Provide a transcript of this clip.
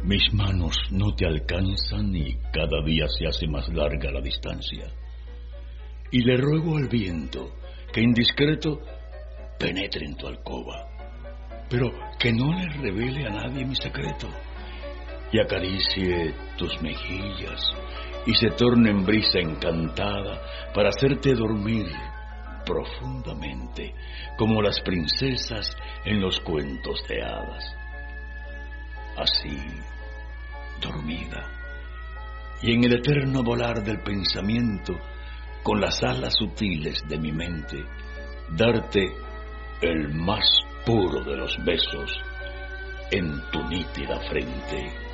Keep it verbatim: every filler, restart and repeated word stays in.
Mis manos no te alcanzan y cada día se hace más larga la distancia. Y le ruego al viento que indiscreto penetre en tu alcoba, pero que no le revele a nadie mi secreto, y acaricie tus mejillas y se torne en brisa encantada para hacerte dormir profundamente como las princesas en los cuentos de hadas. Así, dormida, y en el eterno volar del pensamiento, con las alas sutiles de mi mente, darte el más puro de los besos en tu nítida frente.